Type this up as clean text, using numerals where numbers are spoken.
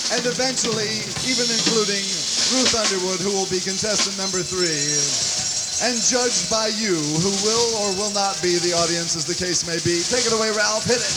and eventually even including Ruth Underwood, who will be contestant number 3, and judged by you, who will or will not be the audience, as the case may be. Take it away, Ralph. Hit it.